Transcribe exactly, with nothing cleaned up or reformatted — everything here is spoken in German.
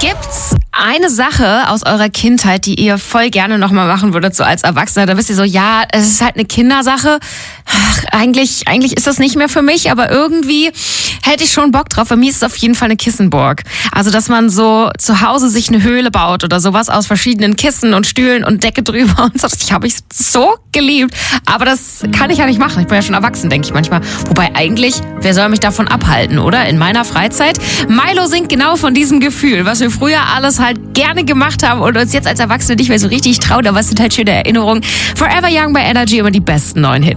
Gibt's eine Sache aus eurer Kindheit, die ihr voll gerne nochmal machen würdet, so als Erwachsener? Da wisst ihr so, ja, es ist halt eine Kindersache. Ach, eigentlich, eigentlich ist das nicht mehr für mich, aber irgendwie hätte ich schon Bock drauf. Bei mir ist es auf jeden Fall eine Kissenburg. Also, dass man so zu Hause sich eine Höhle baut oder sowas aus verschiedenen Kissen und Stühlen und Decke drüber und so. Ich habe ich so geliebt. Aber das kann ich ja nicht machen. Ich bin ja schon erwachsen, denke ich manchmal. Wobei eigentlich, wer soll mich davon abhalten, oder? In meiner Freizeit. Milo singt genau von diesem Gefühl, was wir früher alles halt gerne gemacht haben und uns jetzt als Erwachsene nicht mehr so richtig trauen. Aber es sind halt schöne Erinnerungen. Forever Young bei Energy, immer die besten neuen Hits.